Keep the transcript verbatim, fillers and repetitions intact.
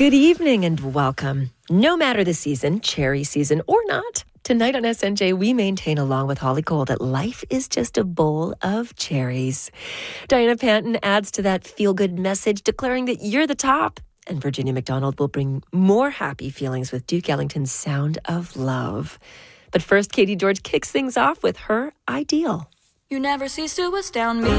Good evening and welcome. No matter the season, cherry season or not, tonight on S N J, we maintain along with Holly Cole that life is just a bowl of cherries. Diana Panton adds to that feel-good message, declaring that you're the top. And Virginia McDonald will bring more happy feelings with Duke Ellington's Sound of Love. But first, Katie George kicks things off with her Ideal. You never cease to astound me.